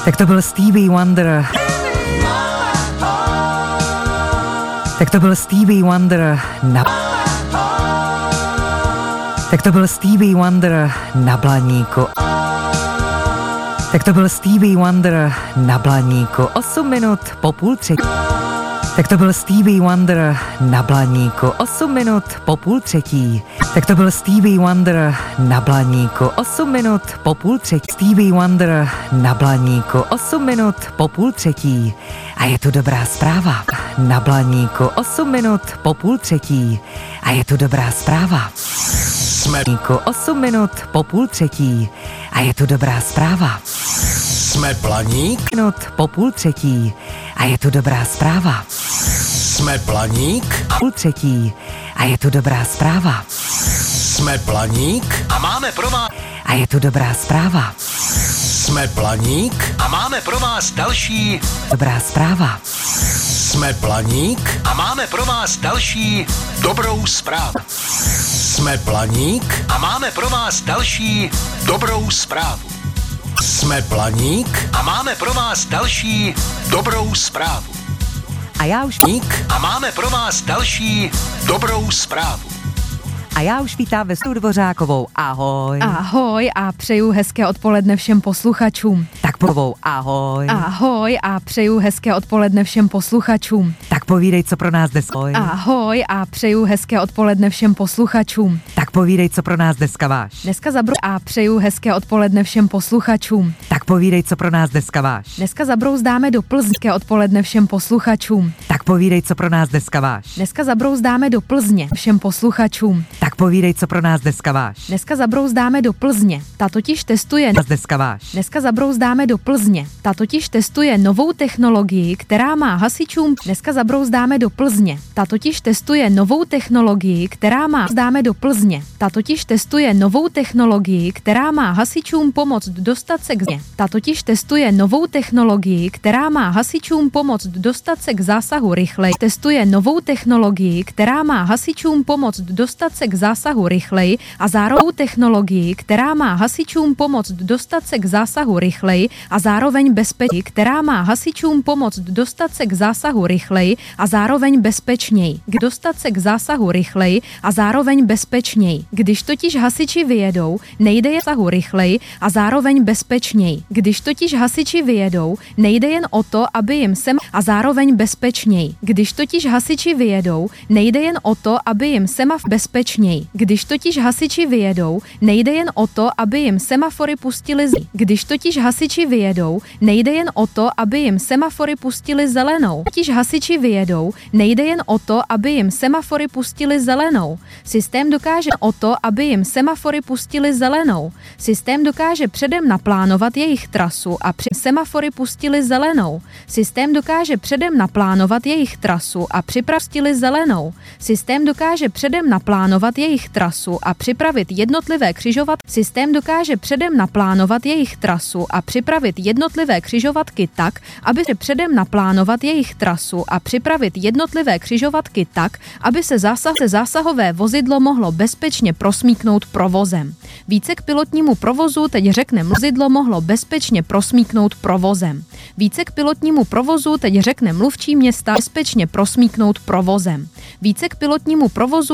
Tak to byl Stevie Wonder. Tak to byl Stevie Wonder na... Tak to byl Stevie Wonder na Blaníku. Tak to byl Stevie Wonder na Blaníku. 8 minut po půl třetí. Tak to byl Stevie Wonder na Blaníku. 8 minut po půl třetí. Tak to byl Stevie Wonder na Blaníku. 8 minut po půl třetí. Stevie Wonder na Blaníku. 8 minut po půl třetí. A je tu dobrá zpráva. Na Blaníku 8 minut po půl třetí. A je tu dobrá zpráva. Jsme 8 minut po půl třetí. A je tu dobrá zpráva. Jsme Blaník. Minut po půl třetí. A je tu dobrá zpráva. Jsme Blaník. Půl třetí. A je tu dobrá zpráva. Jsme Blaník. A máme pro vás. A je tu dobrá zpráva. Jsme Blaník. A máme pro vás další. Dobrá zpráva. Jsme Blaník. A máme pro vás další dobrou zprávu. Jsme Blaník. A máme pro vás další dobrou zprávu. Jsme Blaník. A máme pro vás další dobrou zprávu. A já už A máme pro vás další dobrou zprávu. A já už vítám Vestu Dvořákovou. Ahoj. Ahoj a přeju hezké odpoledne všem posluchačům. Tak povou ahoj. Ahoj a přeju hezké odpoledne všem posluchačům. Tak povídej, co pro nás dneska. Ahoj a přeju hezké odpoledne všem posluchačům. Tak povídej, co pro nás dneska máš. Dneska a přeju hezké odpoledne všem posluchačům. Tak povídej, co pro nás dneska máš. Dneska zabrouzdáme do Plzně. Odpoledne všem posluchačům. Tak povídej, co pro nás dneska máš. Dneska zabrouzdáme do Plzně všem posluchačům. Tak povídej, co pro nás dneska máš. Dneska zabrouzdáme do Plzně. Ta totiž testuje. Dneska máš. Dneska zabrouzdáme do Plzně. Ta totiž testuje novou technologii, která má hasičům. Dneska zabrouzdáme do Plzně. Ta totiž testuje novou technologii, která má. Dáme do Plzně. Ta totiž testuje novou technologii, která má hasičům pomoct dostat se k zně. Ta totiž testuje novou technologii, která má hasičům pomoct dostat se k zásahu rychleji. Testuje novou technologii, která má hasičům pomoct dostat se k zásahu rychleji a zároveň technologii, která má hasičům pomoct dostat se k zásahu rychleji a zároveň bezpečí, která má hasičům pomoct dostat se k zásahu rychleji a zároveň bezpečněji. Dostat se k zásahu rychleji a zároveň bezpečněji. Když totiž hasiči vyjedou, nejde jen zásahu rychleji a zároveň bezpečněji. Když totiž hasiči vyjedou, nejde jen o to, aby jim a zároveň bezpečněji. Když totiž hasiči vyjedou, nejde jen o to, aby jim bezpečněji. Když totiž hasiči vyjedou, nejde jen o to, aby jim semafory pustili Když totiž hasiči vyjedou, nejde jen o to, aby jim semafory pustili zelenou. Totiž hasiči vyjedou, nejde jen o to, aby jim semafory pustili zelenou. Systém dokáže o to, aby jim semafory pustili zelenou. Systém dokáže předem naplánovat jejich trasu a semafory pustili zelenou. Systém dokáže předem naplánovat jejich trasu a připravili zelenou. Systém dokáže předem naplánovat jejich trasu a připravit jednotlivé křižovatky. Systém dokáže předem naplánovat jejich trasu a připravit jednotlivé křižovatky tak, aby se předem naplánovat jejich trasu a připravit jednotlivé křižovatky tak, aby se zásahové vozidlo mohlo bezpečně prosmíknout provozem. Více k pilotnímu provozu teď řekne vozidlo mohlo bezpečně prosmíknout provozem. Více k pilotnímu provozu teď řekne mluvčí města bezpečně prosmíknout provozem. Více k pilotnímu provozu